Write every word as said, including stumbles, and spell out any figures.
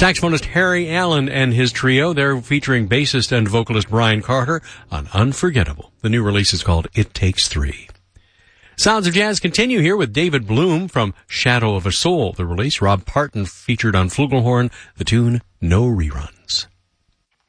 Saxophonist Harry Allen and his trio, they're featuring bassist and vocalist Brian Carter on Unforgettable. The new release is called It Takes Three. Sounds of Jazz continue here with David Bloom from Shadow of a Soul. The release, Rob Parton featured on flugelhorn, the tune No Rerun.